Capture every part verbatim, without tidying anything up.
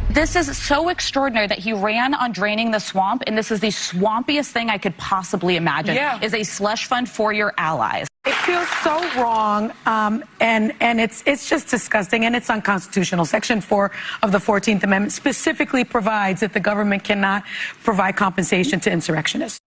This is so extraordinary that he ran on draining the swamp, and this is the swampiest thing I could possibly imagine, yeah. is a slush fund for your allies. It feels so wrong, um, and and it's it's just disgusting, and it's unconstitutional. Section four of the fourteenth Amendment specifically provides that the government cannot provide compensation to insurrectionists.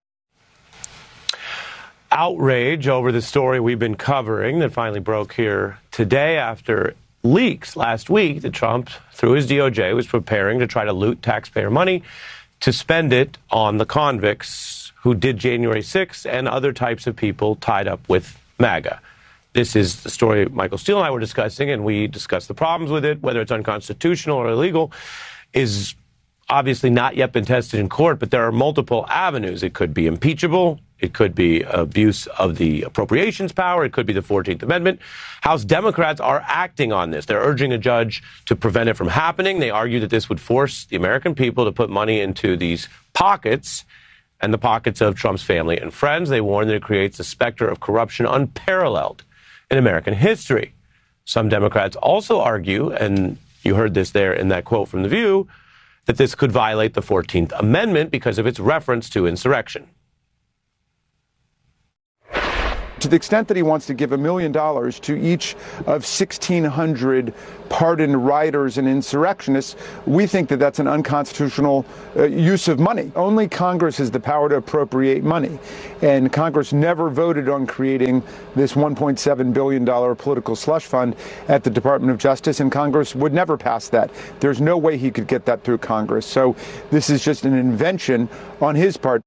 Outrage over the story we've been covering that finally broke here today after leaks last week that Trump, through his D O J, was preparing to try to loot taxpayer money to spend it on the convicts who did January sixth and other types of people tied up with MAGA. This is the story Michael Steele and I were discussing, and we discussed the problems with it, whether it's unconstitutional or illegal, is obviously not yet been tested in court, but there are multiple avenues. It could be impeachable. It could be abuse of the appropriations power. It could be the fourteenth Amendment. House Democrats are acting on this. They're urging a judge to prevent it from happening. They argue that this would force the American people to put money into these pockets and the pockets of Trump's family and friends. They warn that it creates a specter of corruption unparalleled in American history. Some Democrats also argue, and you heard this there in that quote from The View, that this could violate the fourteenth Amendment because of its reference to insurrection. To the extent that he wants to give a million dollars to each of sixteen hundred pardoned rioters and insurrectionists, we think that that's an unconstitutional uh, use of money. Only Congress has the power to appropriate money. And Congress never voted on creating this one point seven billion dollars political slush fund at the Department of Justice, and Congress would never pass that. There's no way he could get that through Congress. So this is just an invention on his part.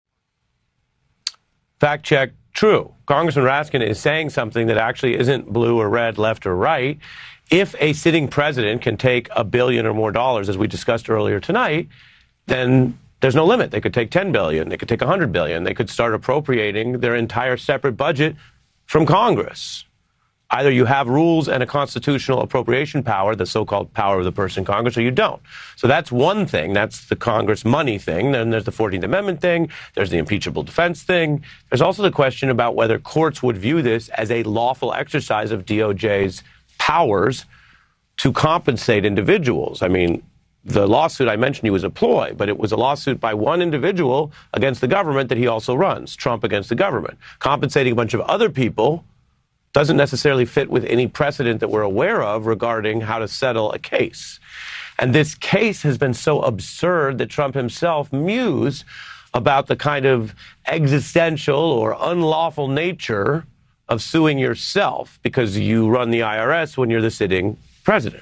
Fact check. True. Congressman Raskin is saying something that actually isn't blue or red, left or right. If a sitting president can take a billion or more dollars, as we discussed earlier tonight, then there's no limit. They could take ten billion. They could take one hundred billion. They could start appropriating their entire separate budget from Congress. Either you have rules and a constitutional appropriation power, the so-called power of the purse in Congress, or you don't. So that's one thing. That's the Congress money thing. Then there's the fourteenth Amendment thing. There's the impeachable defense thing. There's also the question about whether courts would view this as a lawful exercise of D O J's powers to compensate individuals. I mean, the lawsuit I mentioned you was a ploy, but it was a lawsuit by one individual against the government that he also runs, Trump against the government. Compensating a bunch of other people doesn't necessarily fit with any precedent that we're aware of regarding how to settle a case. And this case has been so absurd that Trump himself mused about the kind of existential or unlawful nature of suing yourself because you run the I R S when you're the sitting president.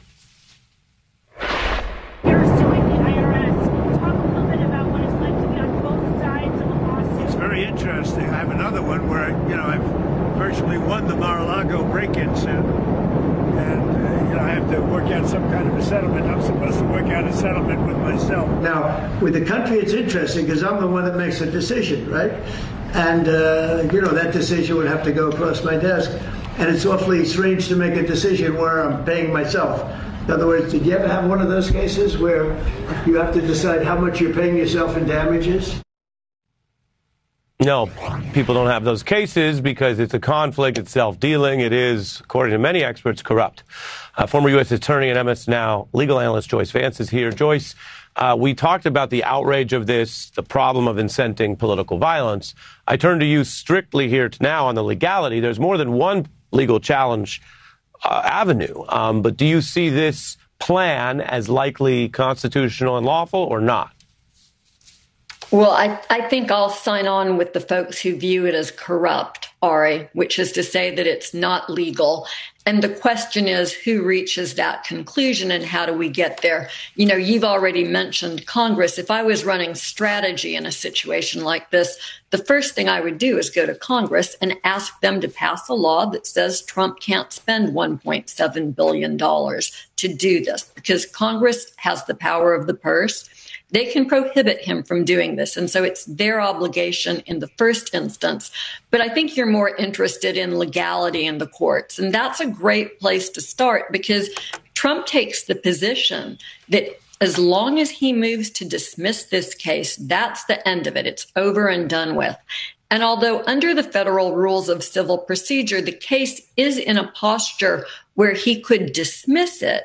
You're suing the I R S. Talk a little bit about what it's like to be on both sides of a lawsuit. It's very interesting. I have another one where, you know, I've virtually won the Mar-a-Lago break-in suit, and uh, you know I have to work out some kind of a settlement. I'm supposed to work out a settlement with myself. Now, with the country, it's interesting because I'm the one that makes the decision, right? And uh, you know that decision would have to go across my desk, and it's awfully strange to make a decision where I'm paying myself. In other words, did you ever have one of those cases where you have to decide how much you're paying yourself in damages? No, people don't have those cases because it's a conflict, it's self-dealing, it is, according to many experts, corrupt. Uh, former U S Attorney and M S Now legal analyst Joyce Vance is here. Joyce, uh, we talked about the outrage of this, the problem of inciting political violence. I turn to you strictly here to now on the legality. There's more than one legal challenge uh, avenue, um, but do you see this plan as likely constitutional and lawful or not? Well, I, I think I'll sign on with the folks who view it as corrupt, Ari, which is to say that it's not legal. And the question is, who reaches that conclusion and how do we get there? You know, you've already mentioned Congress. If I was running strategy in a situation like this, the first thing I would do is go to Congress and ask them to pass a law that says Trump can't spend one point seven billion dollars to do this because Congress has the power of the purse. They can prohibit him from doing this. And so it's their obligation in the first instance. But I think you're more interested in legality in the courts. And that's a great place to start because Trump takes the position that as long as he moves to dismiss this case, that's the end of it. It's over and done with. And although under the federal rules of civil procedure, the case is in a posture where he could dismiss it,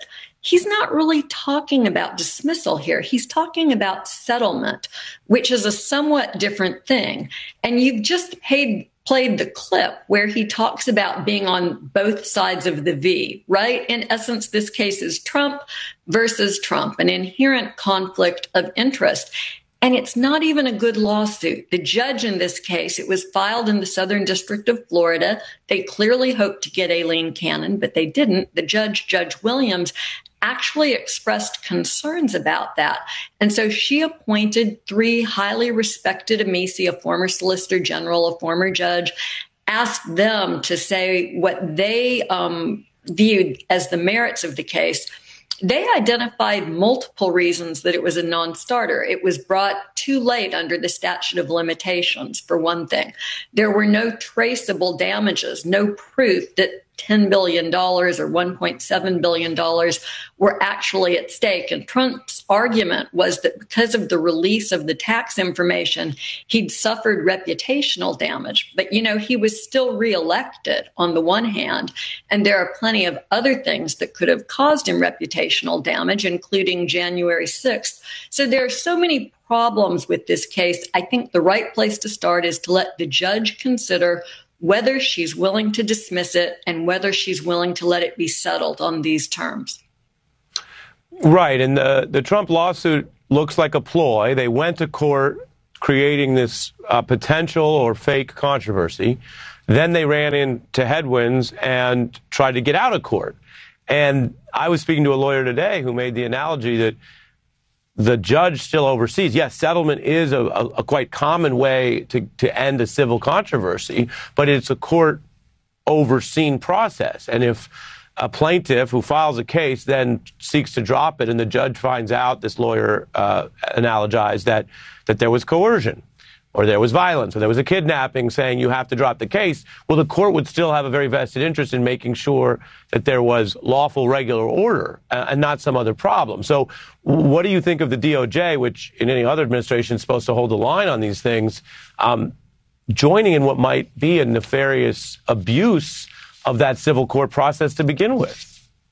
he's not really talking about dismissal here. He's talking about settlement, which is a somewhat different thing. And you've just paid played the clip where he talks about being on both sides of the V, right? In essence, this case is Trump versus Trump, an inherent conflict of interest. And it's not even a good lawsuit. The judge in this case, it was filed in the Southern District of Florida. They clearly hoped to get Aileen Cannon, but they didn't. The judge, Judge Williams, actually expressed concerns about that. And so she appointed three highly respected amici, a former solicitor general, a former judge, asked them to say what they um, viewed as the merits of the case. They identified multiple reasons that it was a non-starter. It was brought too late under the statute of limitations, for one thing. There were no traceable damages, no proof that ten billion dollars or one point seven billion dollars were actually at stake. And Trump's argument was that because of the release of the tax information, he'd suffered reputational damage. But, you know, he was still reelected on the one hand, and there are plenty of other things that could have caused him reputational damage, including January sixth. So there are so many problems with this case. I think the right place to start is to let the judge consider whether she's willing to dismiss it and whether she's willing to let it be settled on these terms. Right. And the, the Trump lawsuit looks like a ploy. They went to court creating this uh, potential or fake controversy. Then they ran into headwinds and tried to get out of court. And I was speaking to a lawyer today who made the analogy that the judge still oversees. Yes, settlement is a, a, a quite common way to, to end a civil controversy, but it's a court overseen process. And if a plaintiff who files a case then seeks to drop it and the judge finds out, this lawyer uh, analogized, that, that there was coercion or there was violence or there was a kidnapping, saying you have to drop the case, well, the court would still have a very vested interest in making sure that there was lawful, regular order uh, and not some other problem. So what do you think of the D O J, which in any other administration is supposed to hold the line on these things, um, joining in what might be a nefarious abuse of that civil court process to begin with?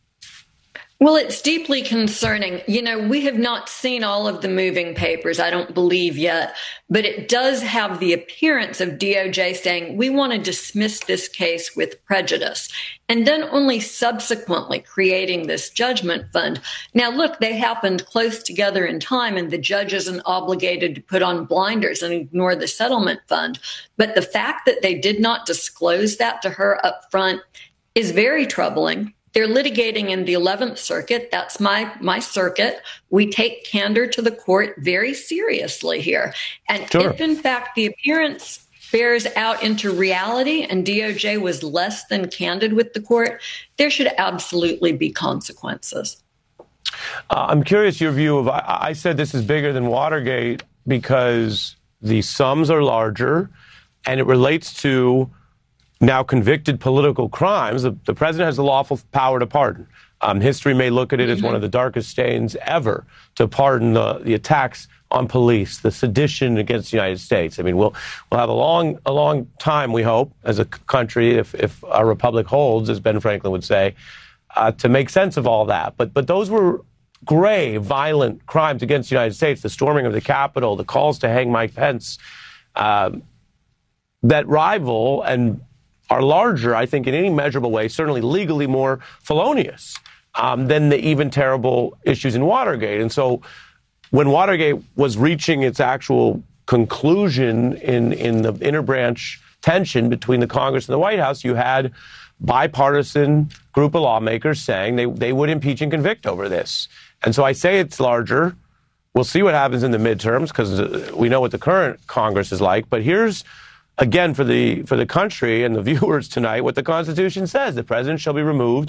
Well, it's deeply concerning. You know, we have not seen all of the moving papers, I don't believe yet, but it does have the appearance of D O J saying we want to dismiss this case with prejudice, and then only subsequently creating this judgment fund. Now, look, they happened close together in time, and the judge isn't obligated to put on blinders and ignore the settlement fund. But the fact that they did not disclose that to her up front is very troubling. They're litigating in the eleventh Circuit. That's my my circuit. We take candor to the court very seriously here. And sure. If, in fact, the appearance bears out into reality and D O J was less than candid with the court, there should absolutely be consequences. Uh, I'm curious your view of, I, I said this is bigger than Watergate because the sums are larger and it relates to now convicted political crimes. The, the president has the lawful power to pardon. Um, history may look at it as one of the darkest stains ever to pardon the, the attacks on police, the sedition against the United States. I mean, we'll we'll have a long a long time, we hope, as a country, if if our republic holds, as Ben Franklin would say, uh, to make sense of all that. But but those were grave, violent crimes against the United States. The storming of the Capitol, the calls to hang Mike Pence, uh, that rival and are larger, I think, in any measurable way, certainly legally more felonious um, than the even terrible issues in Watergate. And so when Watergate was reaching its actual conclusion in, in the interbranch tension between the Congress and the White House, you had bipartisan group of lawmakers saying they, they would impeach and convict over this. And so I say it's larger. We'll see what happens in the midterms because we know what the current Congress is like. But here's again, for the for the country and the viewers tonight, what the Constitution says: the president shall be removed,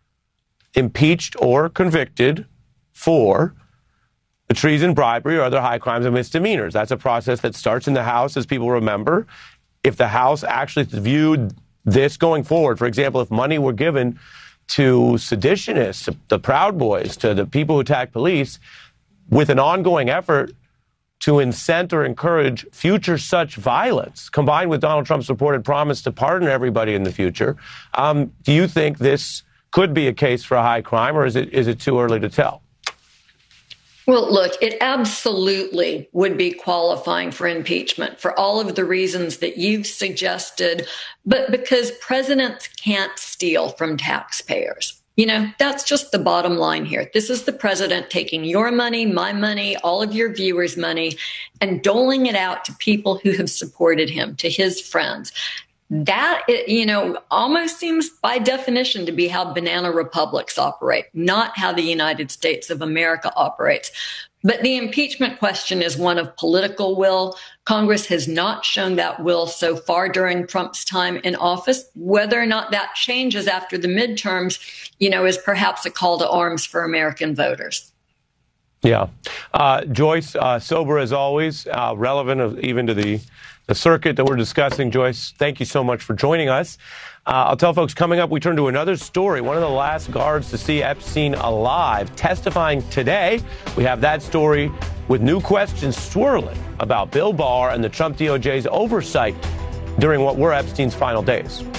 impeached, or convicted for the treason, bribery, or other high crimes and misdemeanors. That's a process that starts in the House, as people remember. If the House actually viewed this going forward, for example, if money were given to seditionists, to the Proud Boys, to the people who attack police, with an ongoing effort to incent or encourage future such violence, combined with Donald Trump's reported promise to pardon everybody in the future, um, do you think this could be a case for a high crime, or is it is it too early to tell? Well, look, it absolutely would be qualifying for impeachment for all of the reasons that you've suggested, but because presidents can't steal from taxpayers. You know, that's just the bottom line here. This is the president taking your money, my money, all of your viewers' money, and doling it out to people who have supported him, to his friends. That, you know, almost seems by definition to be how banana republics operate, not how the United States of America operates. But the impeachment question is one of political will. Congress has not shown that will so far during Trump's time in office. Whether or not that changes after the midterms, you know, is perhaps a call to arms for American voters. Yeah. Uh, Joyce, uh, sober as always, uh, relevant of, even to the, the circuit that we're discussing. Joyce, thank you so much for joining us. Uh, I'll tell folks, coming up, we turn to another story. One of the last guards to see Epstein alive testifying today. We have that story with new questions swirling about Bill Barr and the Trump D O J's oversight during what were Epstein's final days.